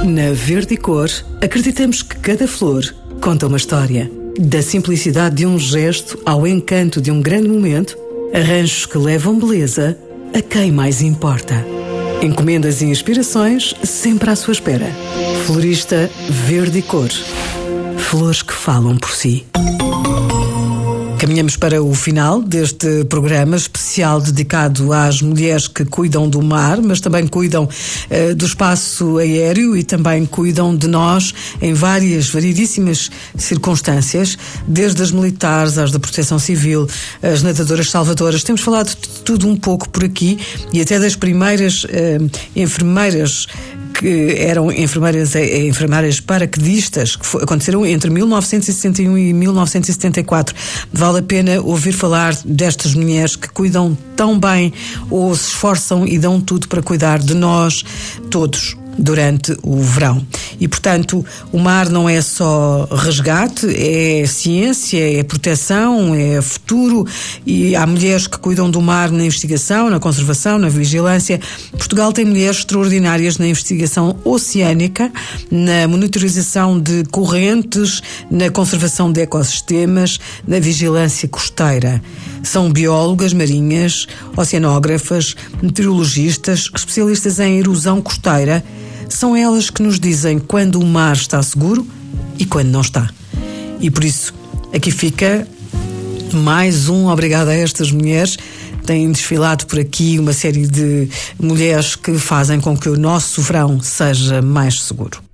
Na Verde Cor, acreditamos que cada flor conta uma história. Da simplicidade de um gesto ao encanto de um grande momento, arranjos que levam beleza a quem mais importa. Encomendas e inspirações sempre à sua espera. Florista Verde Cor. Flores que falam por si. Caminhamos para o final deste programa especial dedicado às mulheres que cuidam do mar, mas também cuidam do espaço aéreo e também cuidam de nós em variedíssimas circunstâncias, desde as militares às da proteção civil, as nadadoras salvadoras. Temos falado de tudo um pouco por aqui e até das primeiras enfermeiras que eram enfermeiras paraquedistas, que aconteceram entre 1961 e 1974. Vale a pena ouvir falar destas mulheres que cuidam tão bem ou se esforçam e dão tudo para cuidar de nós todos durante o verão. E, portanto, o mar não é só resgate, é ciência, é proteção, é futuro, e há mulheres que cuidam do mar na investigação, na conservação, na vigilância. Portugal tem mulheres extraordinárias na investigação oceânica, na monitorização de correntes, na conservação de ecossistemas, na vigilância costeira. São biólogas marinhas, oceanógrafas, meteorologistas, especialistas em erosão costeira. São elas que nos dizem quando o mar está seguro e quando não está. E por isso, aqui fica mais um obrigado a estas mulheres. Têm desfilado por aqui uma série de mulheres que fazem com que o nosso verão seja mais seguro.